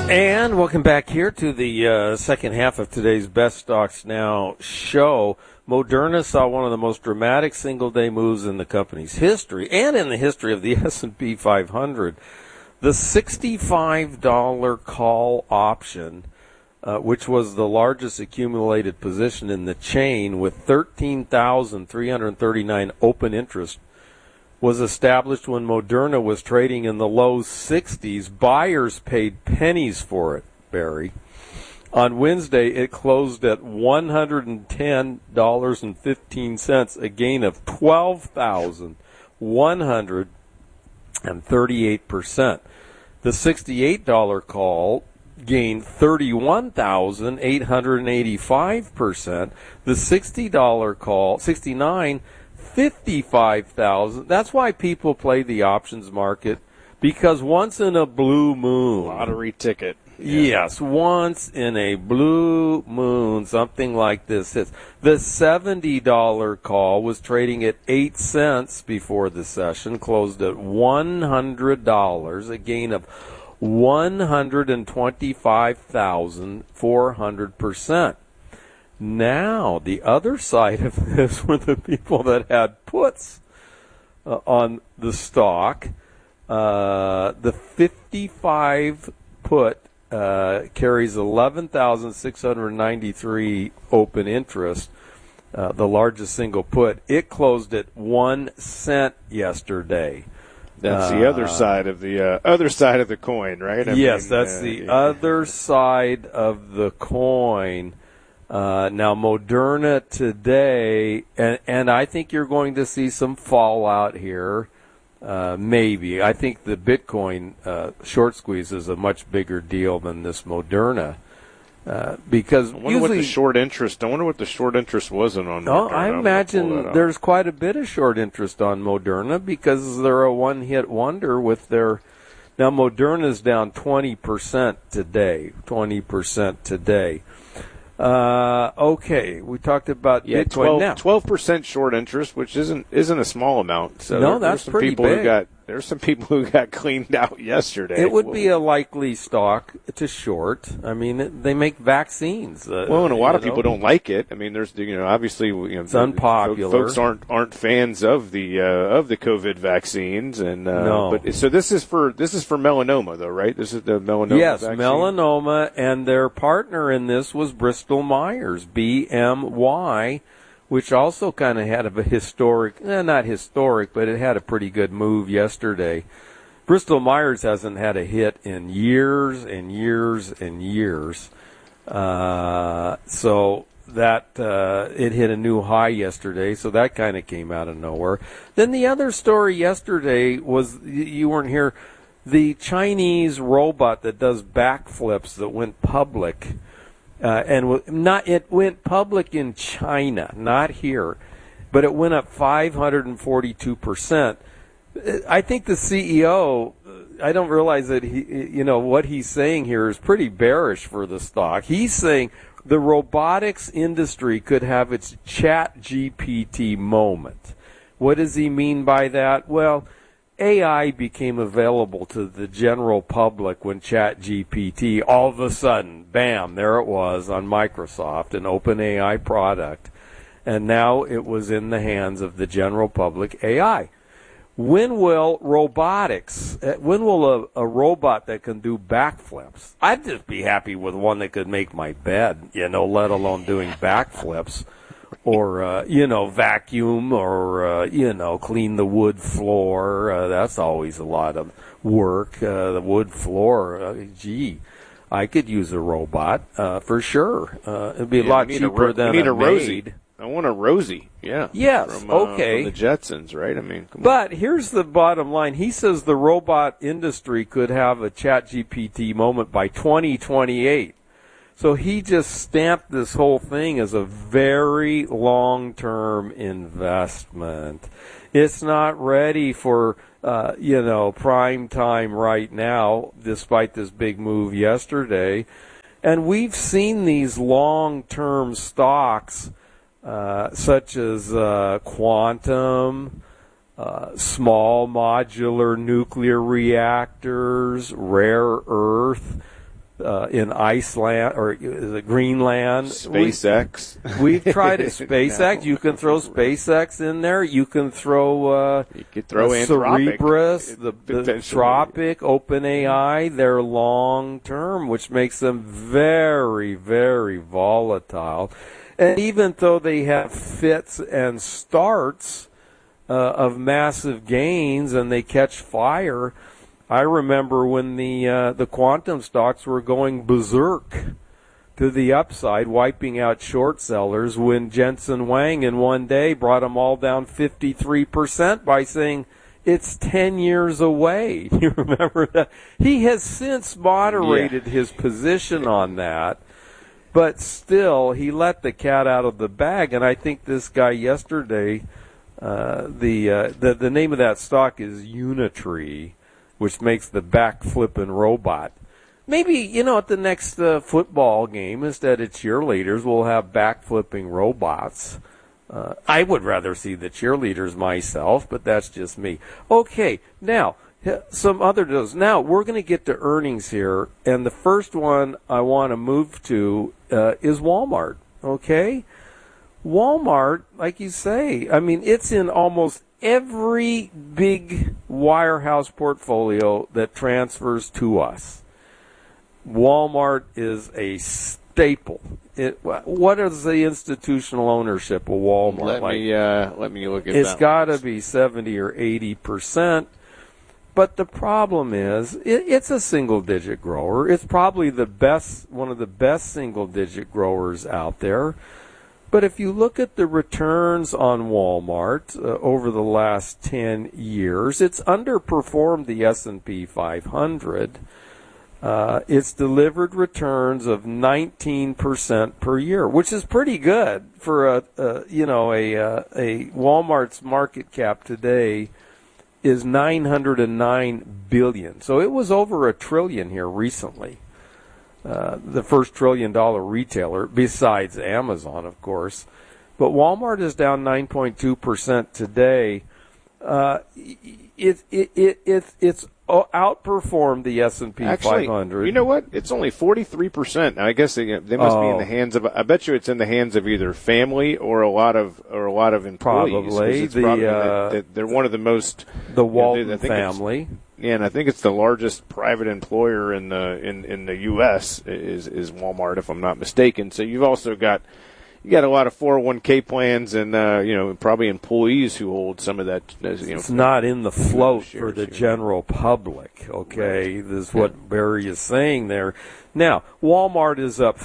And welcome back here to the second half of today's Best Stocks Now show. Moderna saw one of the most dramatic single-day moves in the company's history and in the history of the S&P 500. The $65 call option, which was the largest accumulated position in the chain with 13,339 open interest, was established when Moderna was trading in the low 60s. Buyers paid pennies for it, Barry. On Wednesday, it closed at $110.15, a gain of 12,138%. The $68 call gained 31,885%. The $60 call, 69, 55,000. That's why people play the options market, because once in a blue moon, lottery ticket. Yes, once in a blue moon, something like this hits. The $70 call was trading at 8 cents before the session, closed at $100, a gain of 125,400%. Now, the other side of this were the people that had puts on the stock. The 55 put carries 11,693 open interest, the largest single put. It closed at 1 cent yesterday. That's the other side of the coin, right? Yes, that's the other side of the coin. Now, Moderna today, and I think you're going to see some fallout here. Maybe. I think the Bitcoin short squeeze is a much bigger deal than this Moderna. Because I wonder what the short interest was on Moderna. Oh, I imagine there's quite a bit of short interest on Moderna because they're a one-hit wonder with their. Now, Moderna's down 20% today. 20% today. Okay, we talked about Bitcoin now. 12% short interest, which isn't a small amount. So no, that's pretty big. There's some people who got cleaned out yesterday. It would be a likely stock to short. I mean, they make vaccines. And a lot of people don't like it. I mean, there's obviously it's unpopular. Folks aren't fans of the COVID vaccines, and no. But so this is for melanoma, though, right? This is the melanoma. Yes, vaccine? melanoma, and their partner in this was Bristol Myers, BMY, which also kind of had a historic, not historic, but it had a pretty good move yesterday. Bristol Myers hasn't had a hit in years and years and years. So that it hit a new high yesterday, so that kind of came out of nowhere. Then the other story yesterday was, you weren't here, the Chinese robot that does backflips that went public. It went public in China, not here, but it went up 542%. I think the CEO, I don't realize that what he's saying here is pretty bearish for the stock. He's saying the robotics industry could have its ChatGPT moment. What does he mean by that? Well, AI became available to the general public when ChatGPT, all of a sudden, bam, there it was on Microsoft, an OpenAI product. And now it was in the hands of the general public AI. When will a robot that can do backflips? I'd just be happy with one that could make my bed, let alone doing backflips. Or, vacuum or, clean the wood floor. That's always a lot of work. The wood floor, I could use a robot for sure. It'd be a lot cheaper than a maid. I want a Rosie, yeah. Yes, okay. From the Jetsons, right? I mean, but here's the bottom line. He says the robot industry could have a ChatGPT moment by 2028. So he just stamped this whole thing as a very long-term investment. It's not ready for, prime time right now, despite this big move yesterday. And we've seen these long-term stocks, such as quantum, small modular nuclear reactors, rare earth, in Iceland or is it Greenland. SpaceX. We've tried it. SpaceX. You can throw SpaceX in there. You can throw you could throw Cerebras, the Anthropic, OpenAI. They're long term, which makes them very, very volatile. And even though they have fits and starts of massive gains and they catch fire, I remember when the quantum stocks were going berserk to the upside, wiping out short sellers, when Jensen Huang in one day brought them all down 53% by saying it's 10 years away. You remember that? He has since moderated his position on that, but still he let the cat out of the bag. And I think this guy yesterday, the name of that stock is Unitree, which makes the back-flipping robot. Maybe, at the next football game, instead of cheerleaders, we'll have back-flipping robots. I would rather see the cheerleaders myself, but that's just me. Okay, now, some other deals. Now, we're going to get to earnings here, and the first one I want to move to is Walmart, okay? Walmart, like you say, I mean, it's in almost every big wirehouse portfolio that transfers to us. Walmart is a staple. What is the institutional ownership of Walmart? Let me look at that. It's got to be 70 or 80%. But the problem is, it's a single-digit grower. It's probably one of the best single-digit growers out there. But if you look at the returns on Walmart over the last 10 years, it's underperformed the S&P 500. It's delivered returns of 19% per year, which is pretty good for a Walmart's market cap today is $909 billion. So it was over $1 trillion here recently. The first $1 trillion retailer, besides Amazon, of course. But Walmart is down 9.2% today. It's outperformed the S&P 500. You know what? It's only 43%. Now, I guess they must be in the hands of. I bet you it's in the hands of either family or a lot of employees. Probably they're one of the most. The Walton family. Yeah, and I think it's the largest private employer in the U.S. is Walmart, if I'm not mistaken. So you've also got a lot of 401k plans and probably employees who hold some of that. It's not in the float for the general public. Okay, right. This is what Barry is saying there. Now, Walmart is up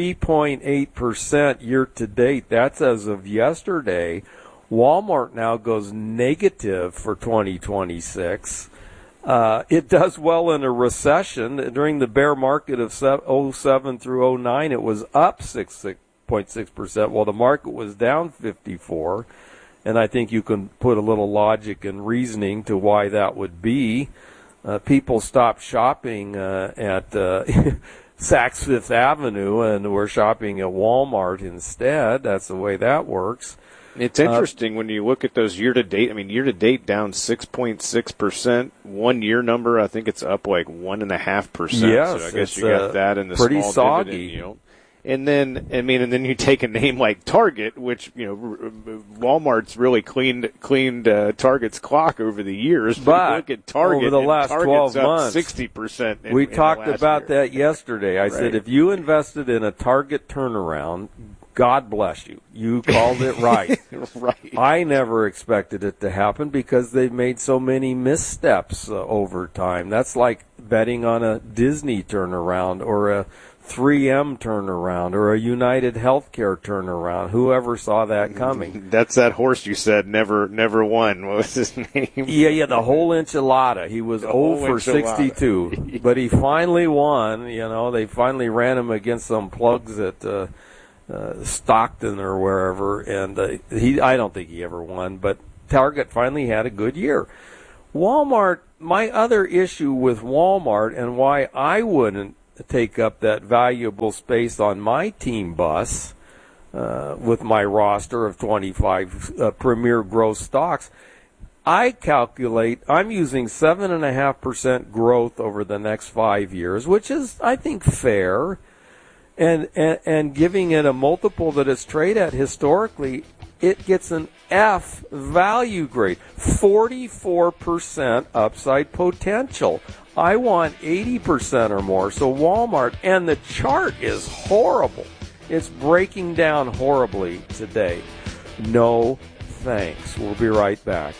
3.8% year to date. That's as of yesterday. Walmart now goes negative for 2026. It does well in a recession. During the bear market of 07 through 09, it was up 6.6%, while the market was down 54%. And I think you can put a little logic and reasoning to why that would be. People stopped shopping at Saks Fifth Avenue and were shopping at Walmart instead. That's the way that works. It's interesting when you look at those year-to-date. I mean, year-to-date down 6.6%. 1 year number, I think it's up like 1.5%. Yes, so I guess you got that in the pretty small soggy dividend yield. And then you take a name like Target, which Walmart's really cleaned Target's clock over the years. But you look at Target, over the last 12 months, 60%. We talked about that yesterday. I said if you invested in a Target turnaround, God bless you. You called it right. Right. I never expected it to happen because they've made so many missteps over time. That's like betting on a Disney turnaround or a 3M turnaround or a United Healthcare turnaround. Whoever saw that coming? That's that horse you said never won. What was his name? Yeah, the whole enchilada. He was 0 for 62, but he finally won. They finally ran him against some plugs at Stockton or wherever, and I don't think he ever won, but Target finally had a good year. Walmart, my other issue with Walmart and why I wouldn't take up that valuable space on my team bus with my roster of 25 premier growth stocks, I calculate I'm using 7.5% growth over the next 5 years, which is, I think, fair, and giving it a multiple that it's traded at historically, it gets an F value grade, 44% upside potential. I want 80% or more. So Walmart, and the chart is horrible. It's breaking down horribly today. No thanks. We'll be right back.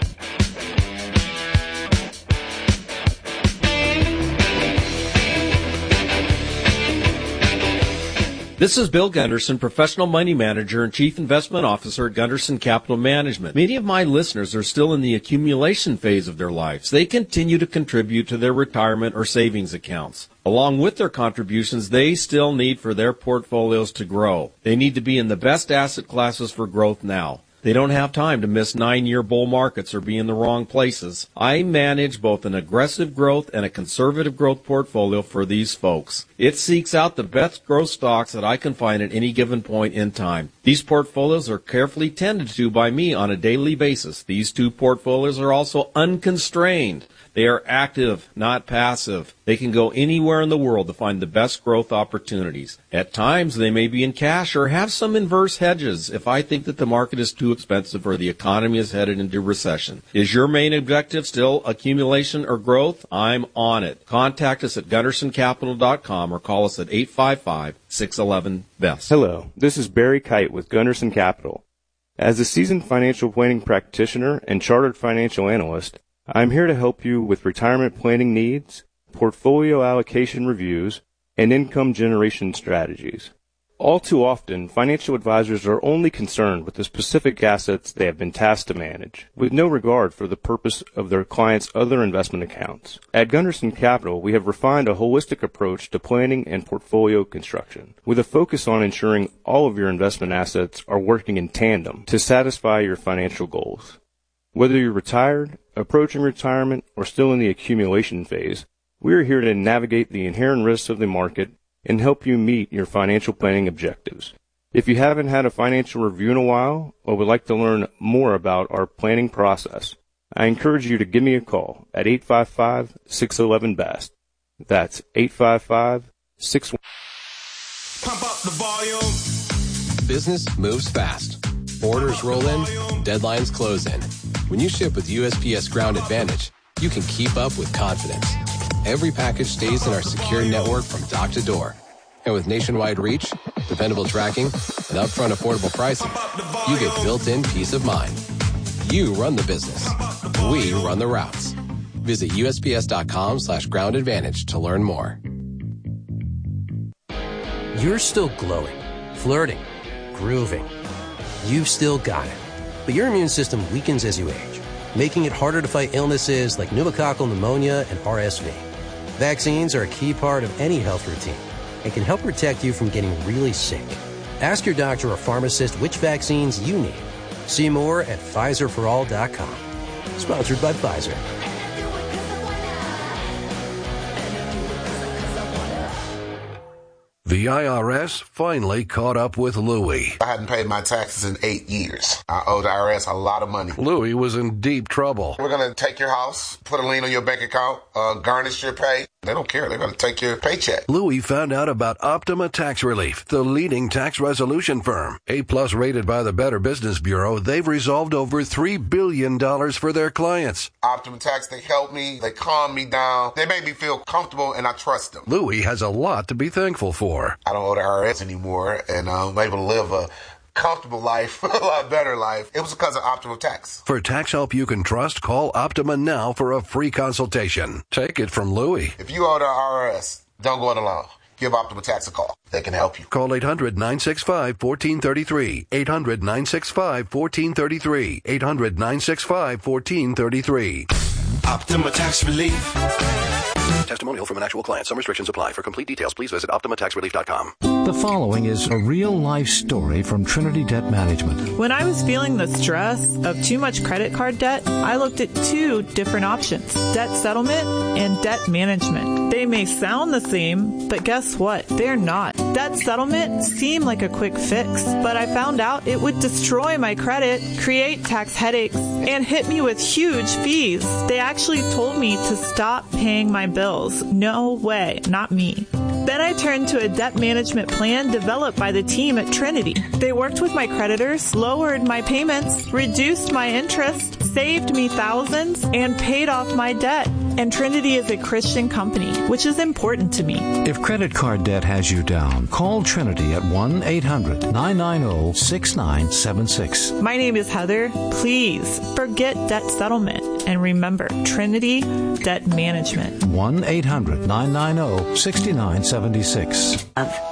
This is Bill Gunderson, Professional Money Manager and Chief Investment Officer at Gunderson Capital Management. Many of my listeners are still in the accumulation phase of their lives. They continue to contribute to their retirement or savings accounts. Along with their contributions, they still need for their portfolios to grow. They need to be in the best asset classes for growth now. They don't have time to miss 9-year bull markets or be in the wrong places. I manage both an aggressive growth and a conservative growth portfolio for these folks. It seeks out the best growth stocks that I can find at any given point in time. These portfolios are carefully tended to by me on a daily basis. These two portfolios are also unconstrained. They are active, not passive. They can go anywhere in the world to find the best growth opportunities. At times, they may be in cash or have some inverse hedges if I think that the market is too expensive or the economy is headed into recession. Is your main objective still accumulation or growth? I'm on it. Contact us at GundersonCapital.com or call us at 855-611-BEST. Hello, this is Barry Kite with Gunderson Capital. As a seasoned financial planning practitioner and chartered financial analyst, I'm here to help you with retirement planning needs, portfolio allocation reviews, and income generation strategies. All too often, financial advisors are only concerned with the specific assets they have been tasked to manage, with no regard for the purpose of their clients' other investment accounts. At Gunderson Capital, we have refined a holistic approach to planning and portfolio construction, with a focus on ensuring all of your investment assets are working in tandem to satisfy your financial goals. Whether you're retired, approaching retirement, or still in the accumulation phase, we are here to navigate the inherent risks of the market and help you meet your financial planning objectives. If you haven't had a financial review in a while or would like to learn more about our planning process, I encourage you to give me a call at 855-611-BEST. That's 855-611. Pump up the volume. Business moves fast. Orders roll in, deadlines close in. When you ship with USPS Ground Advantage, you can keep up with confidence. Every package stays in our secure network from dock to door. And with nationwide reach, dependable tracking, and upfront affordable pricing, you get built-in peace of mind. You run the business. We run the routes. Visit USPS.com/Ground Advantage to learn more. You're still glowing, flirting, grooving. You've still got it. But your immune system weakens as you age, making it harder to fight illnesses like pneumococcal pneumonia and RSV. Vaccines are a key part of any health routine and can help protect you from getting really sick. Ask your doctor or pharmacist which vaccines you need. See more at PfizerForAll.com. Sponsored by Pfizer. The IRS finally caught up with Louie. I hadn't paid my taxes in 8 years. I owe the IRS a lot of money. Louie was in deep trouble. We're going to take your house, put a lien on your bank account, garnish your pay. They don't care. They're going to take your paycheck. Louie found out about Optima Tax Relief, the leading tax resolution firm. A-plus rated by the Better Business Bureau, they've resolved over $3 billion for their clients. Optima Tax, they help me. They calm me down. They make me feel comfortable, and I trust them. Louie has a lot to be thankful for. I don't owe the IRS anymore, and I'm able to live a comfortable life, a lot better life. It was because of Optima Tax. For tax help you can trust, call Optima now for a free consultation. Take it from Louie. If you owe the IRS, don't go it alone. Give Optima Tax a call. They can help you. Call 800-965-1433. 800-965-1433. 800-965-1433. Optima Tax Relief. Testimonial from an actual client. Some restrictions apply. For complete details, please visit OptimaTaxRelief.com. The following is a real-life story from Trinity Debt Management. When I was feeling the stress of too much credit card debt, I looked at two different options, debt settlement and debt management. They may sound the same, but guess what? They're not. Debt settlement seemed like a quick fix, but I found out it would destroy my credit, create tax headaches, and hit me with huge fees. They actually told me to stop paying my bills. No way, not me. Then I turned to a debt management plan developed by the team at Trinity. They worked with my creditors, lowered my payments, reduced my interest, saved me thousands, and paid off my debt. And Trinity is a Christian company, which is important to me. If credit card debt has you down, call Trinity at 1-800-990-6976. My name is Heather. Please forget debt settlement. And remember, Trinity Debt Management. 1-800-990-6976.